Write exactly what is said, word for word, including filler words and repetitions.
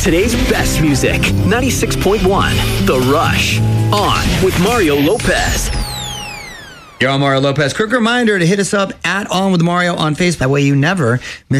Today's best music, ninety-six point one, The Rush. On with Mario Lopez. You're on Mario Lopez. Quick reminder to hit us up at On With Mario on Facebook. That way you never miss